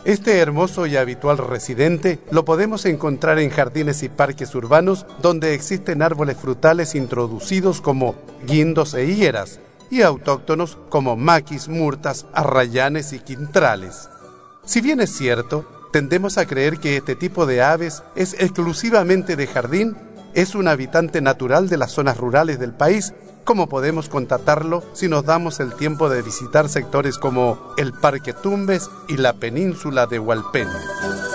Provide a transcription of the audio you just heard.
Este hermoso y habitual residente lo podemos encontrar en jardines y parques urbanos donde existen árboles frutales introducidos como guindos e higueras y autóctonos como maquis, murtas, arrayanes y quintrales. Si bien es cierto, tendemos a creer que este tipo de aves es exclusivamente de jardín, es un habitante natural de las zonas rurales del país, como podemos constatarlo si nos damos el tiempo de visitar sectores como el Parque Tumbes y la península de Hualpén.